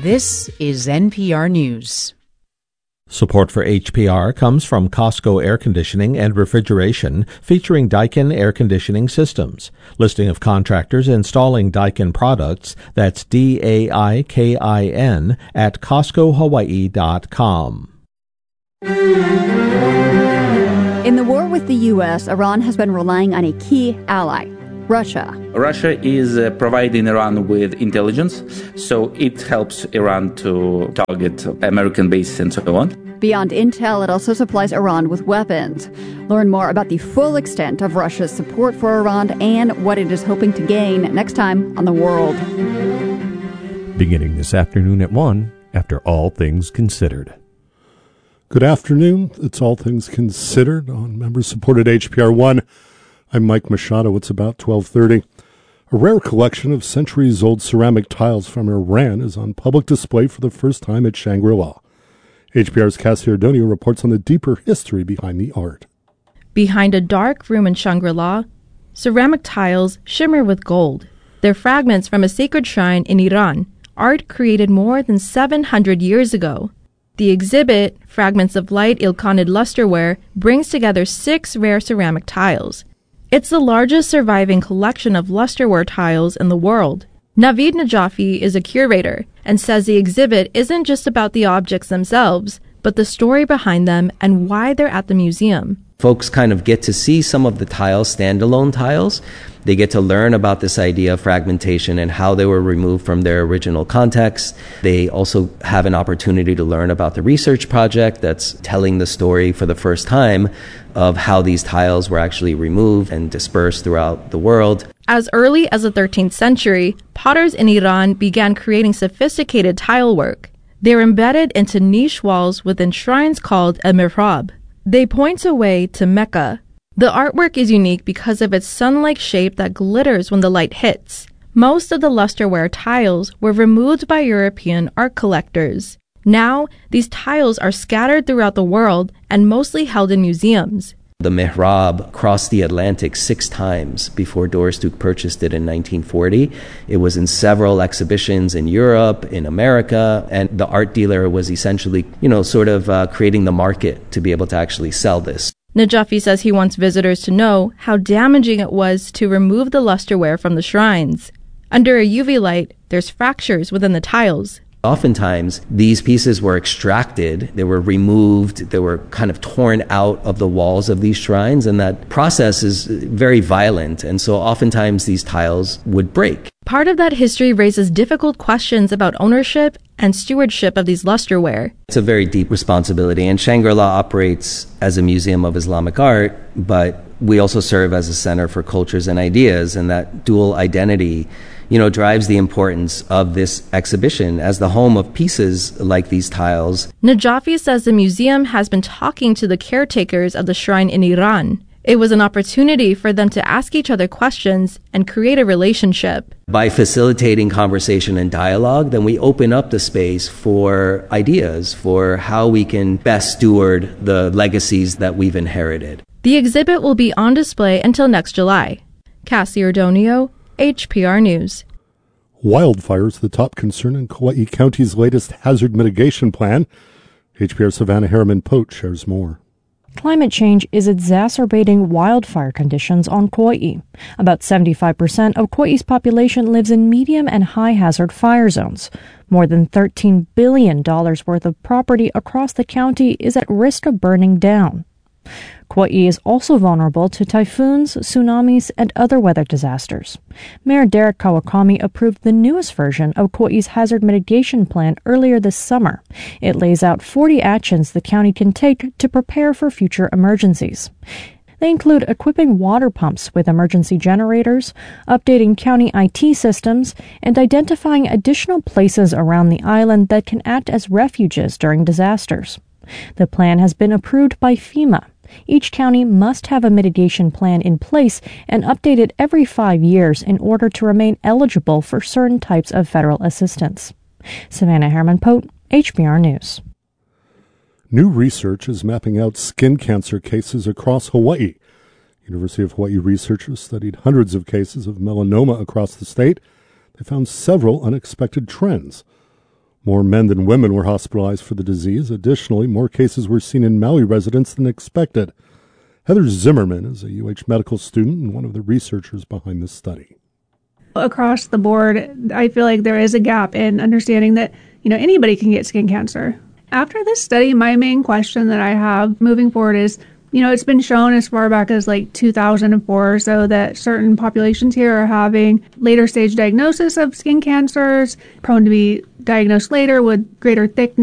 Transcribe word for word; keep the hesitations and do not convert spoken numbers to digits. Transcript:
This is N P R News. Support for H P R comes from Costco Air Conditioning and Refrigeration, featuring Daikin Air Conditioning Systems. Listing of contractors installing Daikin products, that's D A I K I N, at Costco Hawaii dot com. In the war with the U S, Iran has been relying on a key ally, Russia. Russia is uh, providing Iran with intelligence, so it helps Iran to target American bases and so on. Beyond intel, it also supplies Iran with weapons. Learn more about the full extent of Russia's support for Iran and what it is hoping to gain next time on The World. Beginning this afternoon at one, after All Things Considered. Good afternoon. It's All Things Considered on member-supported H P R one. I'm Mike Machado. It's about twelve thirty. A rare collection of centuries-old ceramic tiles from Iran is on public display for the first time at Shangri-La. H P R's Cassie Ardonio reports on the deeper history behind the art. Behind a dark room in Shangri-La, ceramic tiles shimmer with gold. They're fragments from a sacred shrine in Iran, art created more than seven hundred years ago. The exhibit, Fragments of Light Ill-Khanid Lusterware, brings together six rare ceramic tiles. It's the largest surviving collection of lusterware tiles in the world. Navid Najafi is a curator and says the exhibit isn't just about the objects themselves, but the story behind them and why they're at the museum. Folks kind of get to see some of the tiles, standalone tiles. They get to learn about this idea of fragmentation and how they were removed from their original context. They also have an opportunity to learn about the research project that's telling the story for the first time of how these tiles were actually removed and dispersed throughout the world. As early as the thirteenth century, potters in Iran began creating sophisticated tile work. They're embedded into niche walls within shrines called a mihrab. They point away to Mecca. The artwork is unique because of its sun-like shape that glitters when the light hits. Most of the lusterware tiles were removed by European art collectors. Now, these tiles are scattered throughout the world and mostly held in museums. The mihrab crossed the Atlantic six times before Doris Duke purchased it in nineteen forty. It was in several exhibitions in Europe, in America, and the art dealer was essentially, you know, sort of uh, creating the market to be able to actually sell this. Najafi says he wants visitors to know how damaging it was to remove the lusterware from the shrines. Under a U V light, there's fractures within the tiles. Oftentimes, these pieces were extracted, they were removed, they were kind of torn out of the walls of these shrines, and that process is very violent, and so oftentimes these tiles would break. Part of that history raises difficult questions about ownership and stewardship of these lusterware. It's a very deep responsibility, and Shangri-La operates as a museum of Islamic art, but we also serve as a center for cultures and ideas, and that dual identity, you know, drives the importance of this exhibition as the home of pieces like these tiles. Najafi says the museum has been talking to the caretakers of the shrine in Iran. It was an opportunity for them to ask each other questions and create a relationship. By facilitating conversation and dialogue, then we open up the space for ideas, for how we can best steward the legacies that we've inherited. The exhibit will be on display until next July. Cassie Ardonio, H P R News. Wildfires, the top concern in Kauai County's latest hazard mitigation plan. H P R Savannah Harriman-Pote shares more. Climate change is exacerbating wildfire conditions on Kauai. About seventy-five percent of Kauai's population lives in medium and high hazard fire zones. More than thirteen billion dollars worth of property across the county is at risk of burning down. Kauai is also vulnerable to typhoons, tsunamis, and other weather disasters. Mayor Derek Kawakami approved the newest version of Kauai's hazard mitigation plan earlier this summer. It lays out forty actions the county can take to prepare for future emergencies. They include equipping water pumps with emergency generators, updating county I T systems, and identifying additional places around the island that can act as refuges during disasters. The plan has been approved by FEMA. Each county must have a mitigation plan in place and update it every five years in order to remain eligible for certain types of federal assistance. Savannah Harriman-Pote, H P R News. New research is mapping out skin cancer cases across Hawaii. University of Hawaii researchers studied hundreds of cases of melanoma across the state. They found several unexpected trends. More men than women were hospitalized for the disease. Additionally, more cases were seen in Maui residents than expected. Heather Zimmerman is a U H medical student and one of the researchers behind this study. Across the board, I feel like there is a gap in understanding that, you know, anybody can get skin cancer. After this study, my main question that I have moving forward is, you know, it's been shown as far back as like two thousand four or so that certain populations here are having later stage diagnosis of skin cancers, prone to be diagnosed later with greater thickness